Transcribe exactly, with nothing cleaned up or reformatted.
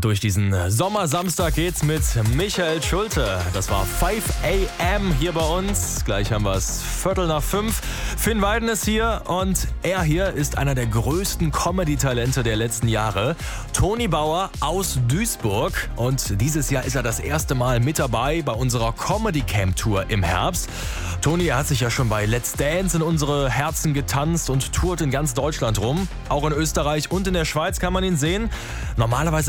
Durch diesen Sommersamstag geht's mit Michael Schulte. Das war fünf a m hier bei uns. Gleich haben wir es Viertel nach fünf. Finn Weiden ist hier und er hier ist einer der größten Comedy-Talente der letzten Jahre. Toni Bauer aus Duisburg. Und dieses Jahr ist er das erste Mal mit dabei bei unserer Comedy-Camp-Tour im Herbst. Toni, er hat sich ja schon bei Let's Dance in unsere Herzen getanzt und tourt in ganz Deutschland rum. Auch in Österreich und in der Schweiz kann man ihn sehen. Normalerweise